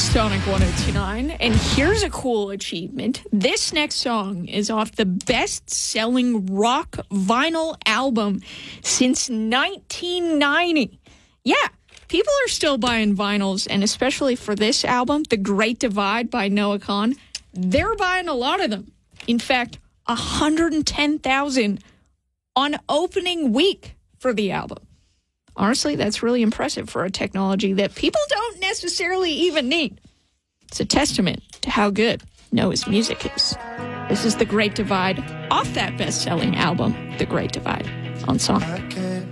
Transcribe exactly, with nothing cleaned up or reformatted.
Sonic one oh two point nine, and here's a cool achievement. This next song is off the best-selling rock vinyl album since nineteen ninety. Yeah, people are still buying vinyls, and especially for this album, The Great Divide by Noah Kahan, they're buying a lot of them. In fact, one hundred ten thousand on opening week for the album. Honestly, that's really impressive for a technology that people don't necessarily even need. It's a testament to how good Noah's music is. This is The Great Divide, off that best-selling album, The Great Divide, on Sonic.